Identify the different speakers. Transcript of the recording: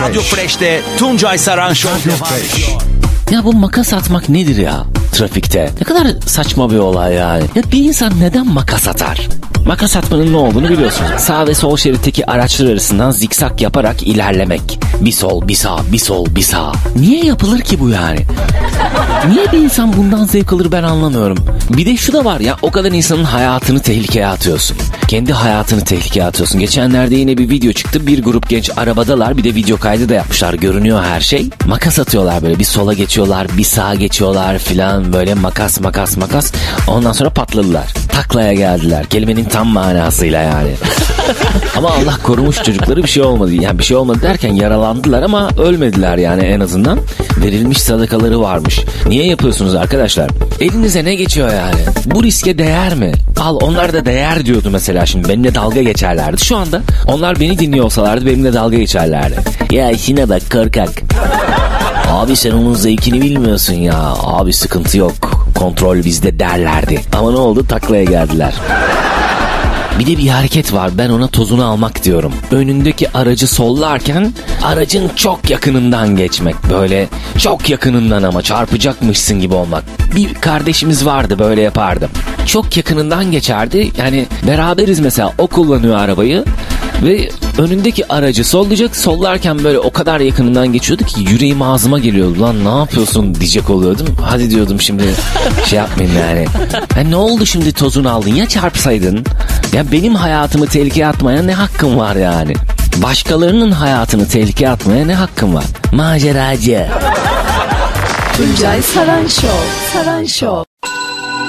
Speaker 1: Radyo Fresh'te Tuncay Saran Show devam ediyor.
Speaker 2: Ya bu makas atmak nedir ya trafikte? Ne kadar saçma bir olay yani. Ya bir insan neden makas atar? Makas atmanın ne olduğunu biliyorsunuz. Sağ ve sol şeritteki araçlar arasından zikzak yaparak ilerlemek. Bir sol, bir sağ, bir sol, bir sağ. Niye yapılır ki bu yani? Niye bir insan bundan zevk alır ben anlamıyorum. Bir de şu da var ya, o kadar insanın hayatını tehlikeye atıyorsun. Kendi hayatını tehlikeye atıyorsun. Geçenlerde yine bir video çıktı. Bir grup genç arabadalar, bir de video kaydı da yapmışlar. Görünüyor her şey. Makas atıyorlar böyle. Bir sola geçiyorlar, bir sağa geçiyorlar filan. Böyle makas. Ondan sonra patladılar. Taklaya geldiler. Kelimenin tam manasıyla yani. Ama Allah korumuş çocukları, bir şey olmadı. Yani bir şey olmadı derken yaralandılar ama ölmediler yani en azından. Verilmiş sadakaları varmış. Niye yapıyorsunuz arkadaşlar? Elinize ne geçiyor yani? Bu riske değer mi? Al, onlar da değer diyordu mesela şimdi. Benimle dalga geçerlerdi. Şu anda onlar beni dinliyor olsalardı benimle dalga geçerlerdi. Ya işine bak korkak. Abi sen onun zevkini bilmiyorsun ya. Abi sıkıntı yok. Kontrol bizde derlerdi. Ama ne oldu? Taklaya geldiler. Bir de bir hareket var, ben ona tozunu almak diyorum. Önündeki aracı sollarken aracın çok yakınından geçmek. Böyle çok yakınından ama çarpacakmışsın gibi olmak. Bir kardeşimiz vardı, böyle yapardı. Çok yakınından geçerdi. Yani beraberiz mesela, o kullanıyor arabayı ve önündeki aracı sollayacak. Sollarken böyle o kadar yakınından geçiyordu ki yüreğim ağzıma geliyordu. Lan ne yapıyorsun diyecek oluyordum. Hadi diyordum şimdi şey yapmayın yani. Ne oldu şimdi tozunu aldın, ya çarpsaydın? Ya benim hayatımı tehlikeye atmaya ne hakkım var yani? Başkalarının hayatını tehlikeye atmaya ne hakkım var? Maceracı.
Speaker 3: Tuncay Saran Show.